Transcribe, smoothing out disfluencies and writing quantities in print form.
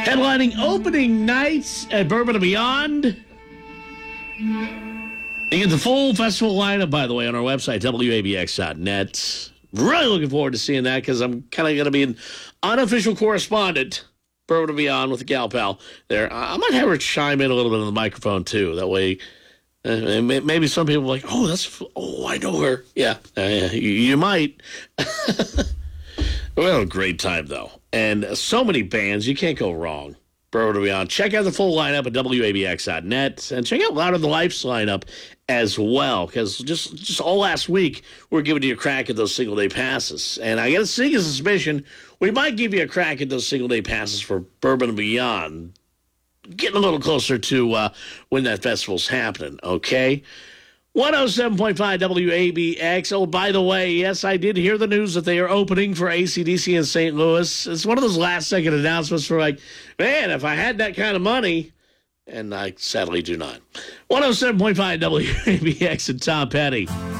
Headlining opening nights at Bourbon and Beyond. You get the full festival lineup, by the way, on our website, WABX.net. Really looking forward to seeing that because I'm kind of going to be an unofficial correspondent, Bourbon and Beyond, with the gal pal there. I might have her chime in a little bit on the microphone, too. That way, maybe some people are like, I know her. Yeah, you might. We'll have a great time, though. And so many bands, you can't go wrong. Bourbon and Beyond. Check out the full lineup at WABX.net. And check out Louder Than Life's lineup as well. Because just all last week, we're giving you a crack at those single-day passes. And I got a sneaking suspicion we might give you a crack at those single-day passes for Bourbon and Beyond. Getting a little closer to when that festival's happening, okay? 107.5 WABX. Oh, by the way, yes, I did hear the news that they are opening for AC/DC in St. Louis. It's one of those last-second announcements for like, man, if I had that kind of money, and I sadly do not. 107.5 WABX and Tom Petty.